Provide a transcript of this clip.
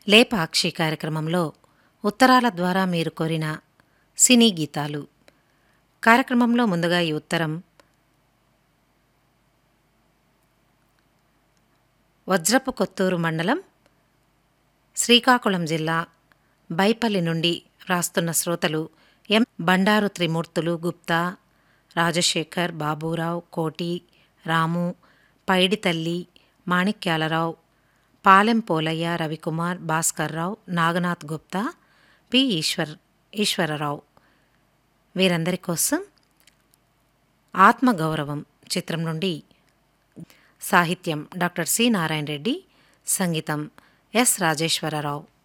లేపాక్షి కార్యక్రమంలో ఉత్తరాల ద్వారా మీరు కోరిన సినీ గీతాలు. కార్యక్రమంలో ముందుగా ఈ ఉత్తరం వజ్రపు కొత్తూరు మండలం, శ్రీకాకుళం జిల్లా బైపల్లి నుండి వ్రాస్తున్న శ్రోతలు ఎం. బండారు త్రిమూర్తులు, గుప్తా, రాజశేఖర్, బాబూరావు, కోటి, రాము, పైడితల్లి, మాణిక్యాలరావు, పాలెం పోలయ్య, రవికుమార్, భాస్కర్రావు, నాగనాథ్ గుప్తా, పి. ఈశ్వరరావు. వీరందరి కోసం ఆత్మగౌరవం చిత్రం నుండి సాహిత్యం డాక్టర్ సి. నారాయణ రెడ్డి, సంగీతం ఎస్. రాజేశ్వరరావు.